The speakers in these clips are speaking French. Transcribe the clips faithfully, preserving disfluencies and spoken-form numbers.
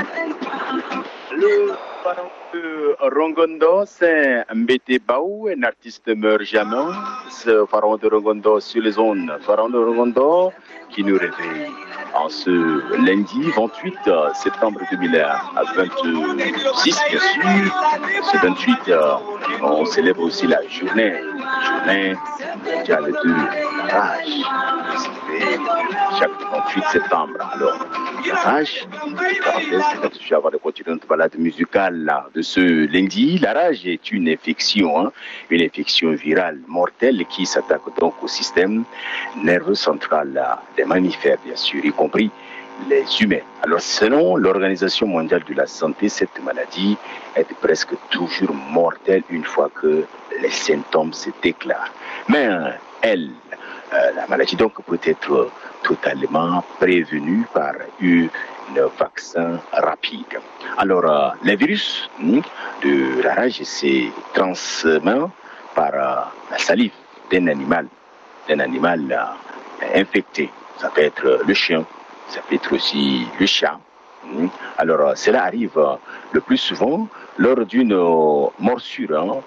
Le parent de Rongondo, c'est Mbete Baou, un artiste meurt jamais. Ce pharaon de Rongondo sur les zones. Pharaon de Rongondo qui nous réveille en ce lundi vingt-huit septembre deux mille vingt-six, bien sûr. Ce vingt-huit, on célèbre aussi la journée, journée mondiale de la rage. Chaque vingt-huit septembre. Alors, la rage, je vais avoir de continuer notre balade musicale de ce lundi. La rage est une infection, hein, une infection virale mortelle qui s'attaque donc au système nerveux central des mammifères, bien sûr, y compris les humains. Alors, selon l'Organisation mondiale de la santé, cette maladie est presque toujours mortelle une fois que les symptômes se déclarent. Mais elle, euh, la maladie donc peut être totalement prévenue par une vaccin rapide. Alors, euh, les virus hmm, de la rage se transmettent par euh, la salive d'un animal, d'un animal euh, infecté. Ça peut être le chien, ça peut être aussi le chat. Hmm. Alors, euh, cela arrive euh, le plus souvent lors d'une euh, morsure hein,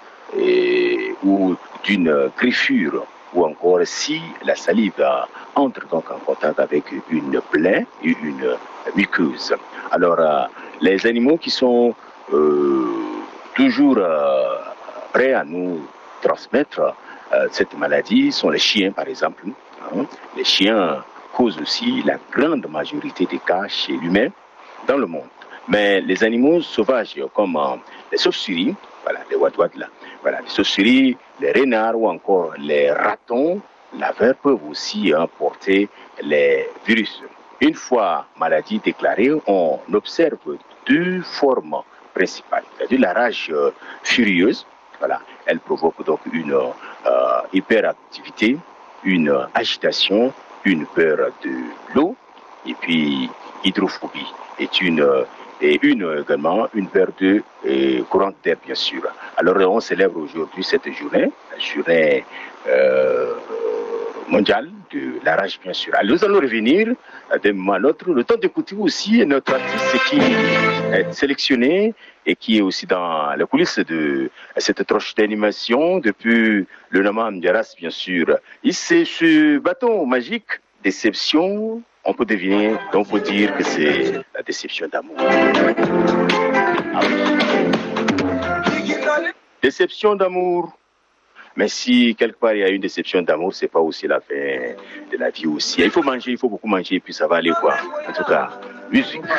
et, ou d'une griffure, ou encore si la salive euh, entre donc en contact avec une plaie et une muqueuse. Alors, euh, les animaux qui sont euh, toujours euh, prêts à nous transmettre euh, cette maladie sont les chiens, par exemple. Hein. Les chiens causent aussi la grande majorité des cas chez l'humain dans le monde. Mais les animaux sauvages, comme euh, les chauves-souris, voilà, les ouad-ouad là, voilà, les chauves-souris, les renards ou encore les ratons laveurs peuvent aussi hein, porter les virus. Une fois maladie déclarée, on observe deux formes principales. C'est-à-dire la rage euh, furieuse, voilà, elle provoque donc une euh, hyperactivité, une euh, agitation, une peur de l'eau, et puis hydrophobie est une euh, et une également une peur de euh, courant d'air, bien sûr. Alors on célèbre aujourd'hui cette journée, la journée euh, mondiale de la rage, bien sûr. Alors, nous allons revenir d'un moment à l'autre. Le temps d'écouter aussi notre artiste qui est sélectionné et qui est aussi dans les coulisses de cette tranche d'animation depuis le Naman Diaras, bien sûr. Et c'est ce bâton magique, déception. On peut deviner, on peut dire que c'est la déception d'amour. Ah oui. Déception d'amour. Mais si quelque part il y a une déception d'amour, c'est pas aussi la fin de la vie aussi. Il faut manger, il faut beaucoup manger, et puis ça va aller quoi. En tout cas, musique.